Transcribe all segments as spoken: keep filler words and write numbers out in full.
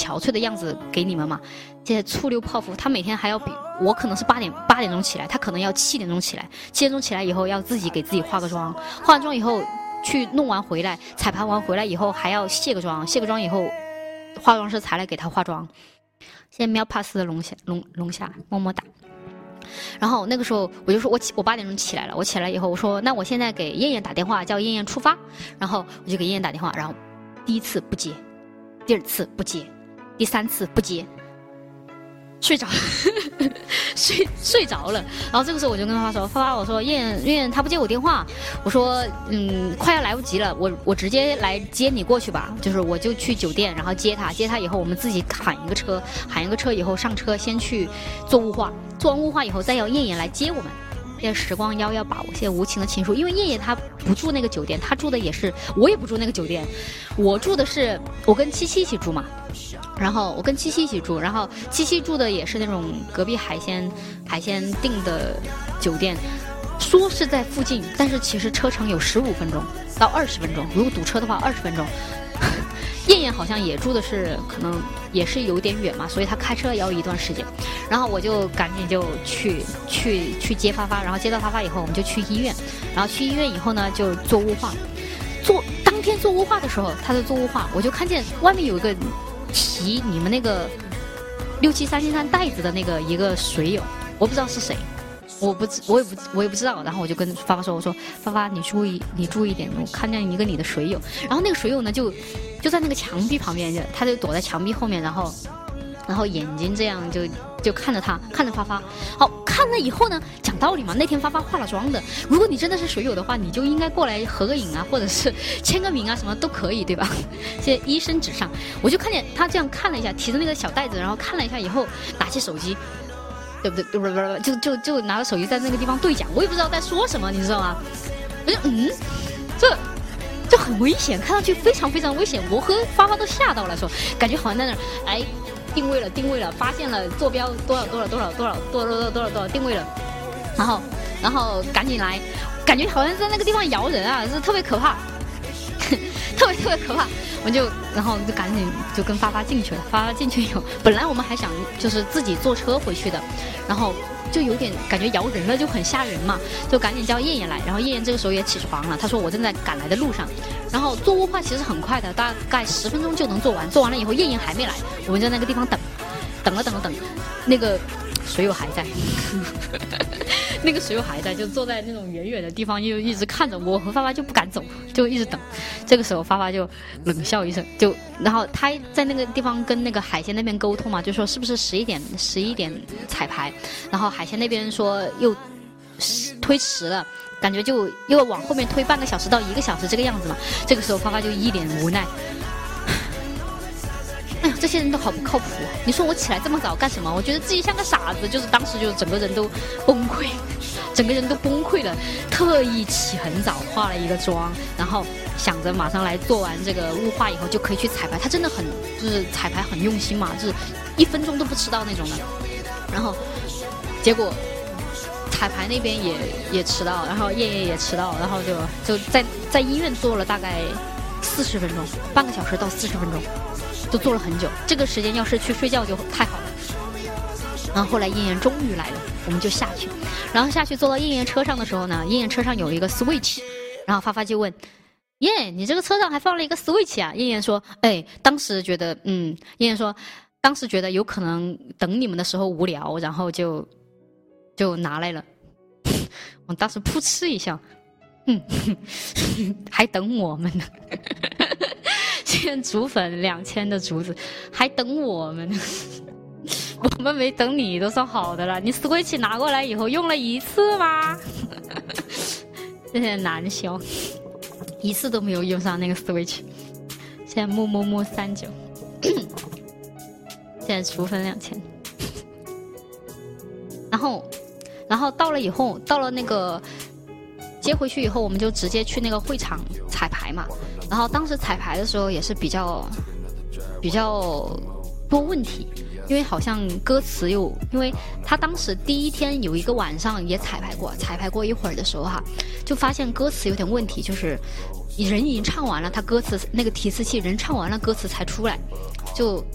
憔悴的样子给你们嘛。这些粗溜泡芙，他每天还要比我可能是八点八点钟起来，他可能要七点钟起来，七点钟起来以后要自己给自己化个妆，化完妆以后去弄完回来，彩排完回来以后还要卸个妆，卸个妆以后化妆师才来给他化妆。现在喵帕斯的龙虾龙龙虾么么哒。然后那个时候我就说我起我八点钟起来了，我起来以后我说那我现在给燕燕打电话，叫燕燕出发。然后我就给燕燕打电话，然后第一次不接，第二次不接，第三次不接，睡着了睡睡着了。然后这个时候我就跟发发说，发发我说燕燕燕燕他不接我电话，我说嗯快要来不及了，我我直接来接你过去吧，就是我就去酒店然后接他，接他以后我们自己喊一个车，喊一个车以后上车先去做雾化，做完雾化以后再要燕燕来接我们。现在时光遥遥把握，现在无情的情书。因为燕燕她不住那个酒店，她住的也是，我也不住那个酒店，我住的是我跟七七一起住嘛，然后我跟七七一起住，然后七七住的也是那种隔壁海鲜海鲜订的酒店，说是在附近，但是其实车程有十五分钟到二十分钟，如果堵车的话二十分钟。燕燕好像也住的是可能也是有点远嘛，所以他开车也要一段时间。然后我就赶紧就去去去接发发，然后接到发发以后我们就去医院，然后去医院以后呢就做雾化，做当天做雾化的时候他在做雾化，我就看见外面有一个提你们那个六七三七三袋子的那个一个水友，我不知道是谁，我不我也不我也不知道。然后我就跟发发说，我说发发你注意你注意一点，我看见一个你的水友。然后那个水友呢就就在那个墙壁旁边，他就躲在墙壁后面，然后然后眼睛这样就就看着他看着发发。好看了以后呢，讲道理嘛，那天发发化了妆的，如果你真的是水友的话，你就应该过来合个影啊，或者是签个名啊，什么都可以，对吧？现在医生纸上，我就看见他这样看了一下，提着那个小袋子，然后看了一下以后拿起手机，对不对？不不不，就就就拿着手机在那个地方对讲，我也不知道在说什么，你知道吗？我就嗯，这就很危险，看上去非常非常危险。我和发发都吓到了，说感觉好像在那儿，哎，定位了，定位了，发现了坐标多少多少多少多少多少多少多少多少定位了，然后然后赶紧来，感觉好像在那个地方摇人啊，是特别可怕。特别特别可怕，我就然后就赶紧就跟发发进去了。发发进去以后，本来我们还想就是自己坐车回去的，然后就有点感觉摇人了，就很吓人嘛，就赶紧叫燕燕来。然后燕燕这个时候也起床了，她说我正在赶来的路上。然后做雾化其实很快的，大概十分钟就能做完。做完了以后，燕燕还没来，我们在那个地方等，等了等了等，那个水友还在。那个水友还在，就坐在那种远远的地方，就一直看着我和发发，就不敢走，就一直等。这个时候发发就冷笑一声，就然后他在那个地方跟那个海鲜那边沟通嘛，就说是不是十一点十一点彩排，然后海鲜那边说又推迟了，感觉就又往后面推半个小时到一个小时这个样子嘛。这个时候发发就一脸无奈。哎呀，这些人都好不靠谱啊！你说我起来这么早干什么？我觉得自己像个傻子，就是当时就整个人都崩溃，整个人都崩溃了。特意起很早，化了一个妆，然后想着马上来做完这个雾化以后就可以去彩排。他真的很就是彩排很用心嘛，就是一分钟都不迟到那种的。然后结果彩排那边也也迟到，然后燕燕也迟到，然后就就在在医院做了大概四十分钟，半个小时到四十分钟。都做了很久，这个时间要是去睡觉就太好了。然后后来燕燕终于来了，我们就下去，然后下去坐到燕燕车上的时候呢，燕燕车上有一个 switch， 然后发发就问耶，你这个车上还放了一个 switch 啊？燕燕说，哎，当时觉得，嗯，燕燕说，当时觉得有可能等你们的时候无聊，然后就就拿来了。我当时噗嗤一笑，嗯，还等我们呢。现在竹粉两千的竹子，还等我们呢。我们没等你都算好的了。你 Switch 拿过来以后用了一次吗？现在难消，一次都没有用上那个 Switch。现在木木木三九，现在竹粉两千。然后，然后到了以后，到了那个接回去以后，我们就直接去那个会场彩排嘛。然后当时彩排的时候也是比较比较多问题，因为好像歌词又，因为他当时第一天有一个晚上也彩排过，彩排过一会儿的时候哈，就发现歌词有点问题，就是人已经唱完了，他歌词那个提词器人唱完了，歌词才出来，就根本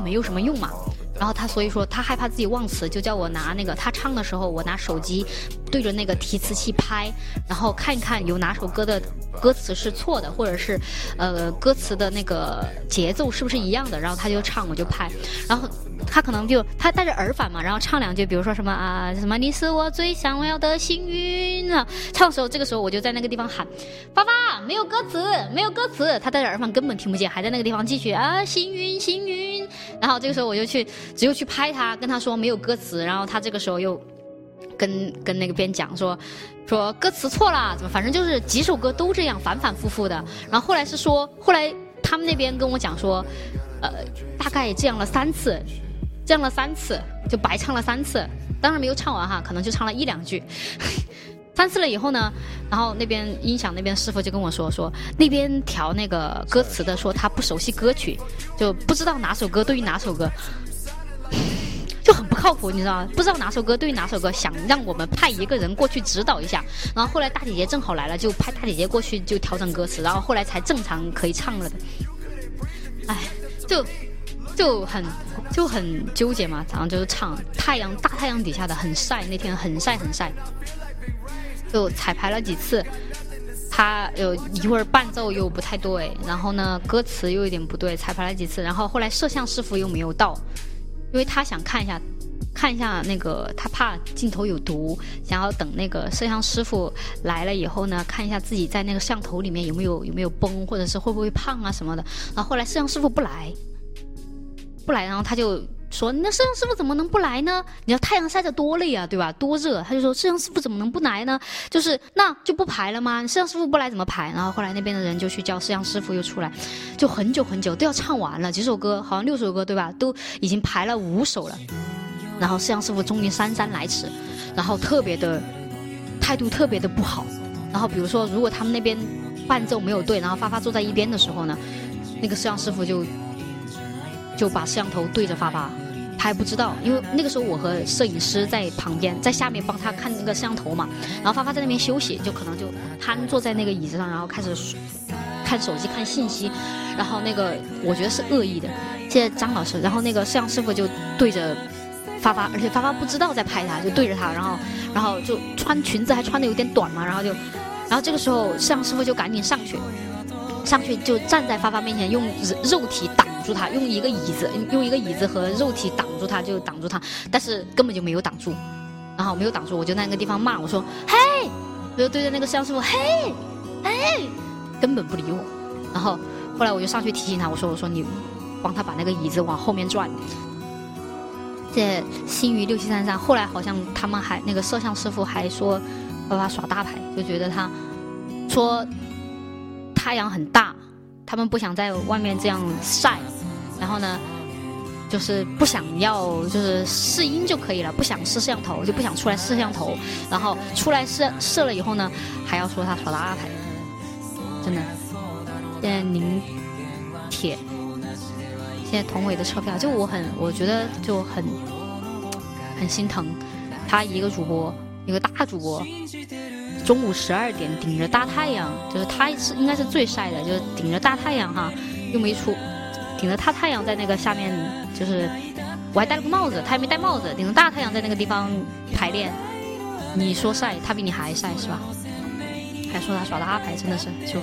本没有什么用嘛。然后他所以说他害怕自己忘词，就叫我拿那个他唱的时候，我拿手机对着那个提词器拍，然后看一看有哪首歌的歌词是错的，或者是呃歌词的那个节奏是不是一样的，然后他就唱我就拍，然后他可能就他带着耳返嘛，然后唱两句，比如说什么啊什么你是我最想要的幸运啊，唱的时候这个时候我就在那个地方喊发发没有歌词没有歌词，他带着耳返根本听不见，还在那个地方继续啊幸运幸运，然后这个时候我就去只有去拍他，跟他说没有歌词，然后他这个时候又跟跟那个边讲说说歌词错了，怎么反正就是几首歌都这样反反复复的，然后后来是说后来他们那边跟我讲说呃大概这样了三次这样了三次就白唱了三次，当然没有唱完哈，可能就唱了一两句三次了以后呢，然后那边音响那边师傅就跟我说说那边调那个歌词的说他不熟悉歌曲，就不知道哪首歌对于哪首歌，就很不靠谱，你知道吗？不知道哪首歌对于哪首歌，想让我们派一个人过去指导一下，然后后来大姐姐正好来了，就派大姐姐过去就调整歌词，然后后来才正常可以唱了的。哎，就就很就很纠结嘛，然后就是唱太阳大太阳底下的很晒，那天很晒很晒，就彩排了几次，他有一会儿伴奏又不太对，然后呢歌词又有点不对，彩排了几次，然后后来摄像师傅又没有到，因为他想看一下看一下那个，他怕镜头有毒，想要等那个摄像师傅来了以后呢，看一下自己在那个摄像头里面有没有有没有崩，或者是会不会胖啊什么的。然后后来摄像师傅不来不来然后他就说那摄像师傅怎么能不来呢？你要太阳晒得多累啊，对吧？多热，他就说摄像师傅怎么能不来呢？就是那就不排了吗？摄像师傅不来怎么排？然后后来那边的人就去叫摄像师傅又出来，就很久很久都要唱完了，几首歌好像六首歌对吧？都已经排了五首了，然后摄像师傅终于姗姗来迟，然后特别的态度特别的不好。然后比如说如果他们那边伴奏没有对，然后发发坐在一边的时候呢，那个摄像师傅就就把摄像头对着发发，他还不知道，因为那个时候我和摄影师在旁边，在下面帮他看那个摄像头嘛。然后发发在那边休息，就可能就瘫坐在那个椅子上，然后开始看手机看信息。然后那个我觉得是恶意的，谢谢张老师。然后那个摄像师傅就对着发发，而且发发不知道在拍他，就对着他，然后然后就穿裙子还穿的有点短嘛，然后就然后这个时候摄像师傅就赶紧上去。上去就站在发发面前，用肉体挡住他，用一个椅子，用一个椅子和肉体挡住他，就挡住他，但是根本就没有挡住，然后没有挡住，我就在那个地方骂我说：“嘿！”我就对着那个摄像师傅：“嘿，嘿！”根本不理我。然后后来我就上去提醒他，我说：“我说你帮他把那个椅子往后面转。”这新余六七三三，后来好像他们还那个摄像师傅还说发发耍大牌，就觉得他说。太阳很大，他们不想在外面这样晒，然后呢就是不想要就是试音就可以了，不想试摄像头，就不想出来试摄像头，然后出来试试了以后呢还要说他耍大牌，真的。现在宁铁现在同伟的车票，就我很我觉得就很很心疼他，一个主播一个大主播中午十二点顶着大太阳，就是他是应该是最晒的，就是顶着大太阳哈，又没出，顶着大太阳在那个下面，就是我还戴了个帽子，他还没戴帽子，顶着大太阳在那个地方排练，你说晒，他比你还晒是吧？还说他耍大牌，真的是就，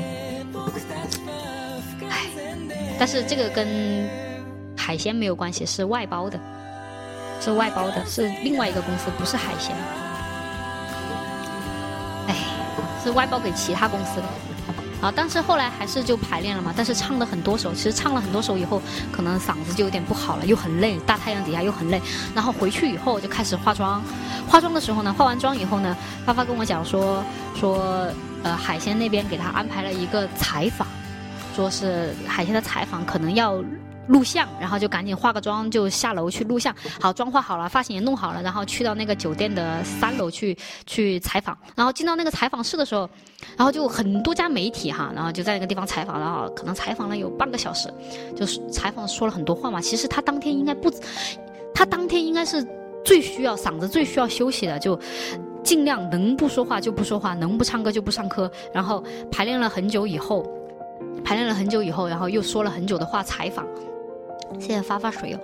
唉，但是这个跟海鲜没有关系，是外包的，是外包的，是另外一个公司，不是海鲜。是外包给其他公司的啊，但是后来还是就排练了嘛，但是唱了很多首，其实唱了很多首以后可能嗓子就有点不好了，又很累，大太阳底下又很累，然后回去以后就开始化妆，化妆的时候呢，化完妆以后呢，发发跟我讲说说呃海鲜那边给他安排了一个采访，说是海鲜的采访可能要录像，然后就赶紧化个妆就下楼去录像，好妆化好了，发型也弄好了，然后去到那个酒店的三楼去去采访，然后进到那个采访室的时候，然后就很多家媒体哈，然后就在那个地方采访，然后可能采访了有半个小时，就是采访说了很多话嘛，其实他当天应该不，他当天应该是最需要嗓子最需要休息的，就尽量能不说话就不说话，能不唱歌就不唱歌，然后排练了很久以后，排练了很久以后，然后又说了很久的话采访。谢谢发发水哦，